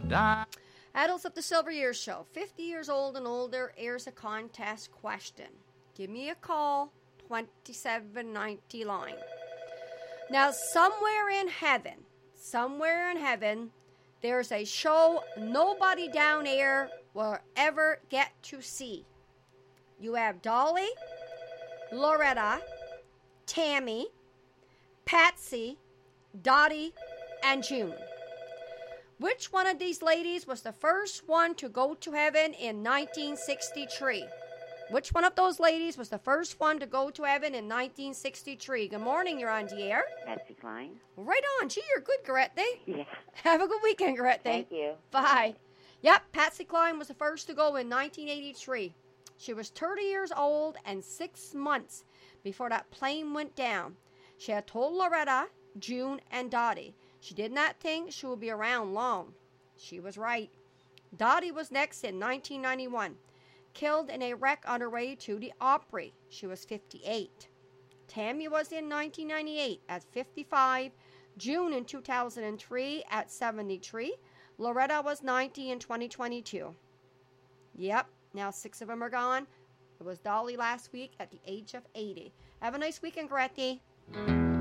Adults of the Silver Years Show, 50 years old and older, airs a contest question. Give me a call, 2790 line. Now, somewhere in heaven, there's a show nobody down here will ever get to see. You have Dolly, Loretta, Tammy, Patsy, Dottie, and June. Which one of these ladies was the first one to go to heaven in 1963? Which one of those ladies was the first one to go to heaven in 1963? Good morning, you're on the air. Patsy Cline. Right on. Gee, you're good, Gorette. Yeah. Have a good weekend, Gorette. Thank you. Bye. Yep, Patsy Cline was the first to go in 1983. She was 30 years old and 6 months before that plane went down. She had told Loretta, June, and Dottie she did not think she would be around long. She was right. Dottie was next in 1991, killed in a wreck on her way to the Opry. She was 58. Tammy was in 1998 at 55, June in 2003 at 73. Loretta was 90 in 2022. Yep, now 6 of them are gone. It was Dolly last week at the age of 80. Have a nice weekend, Gretti.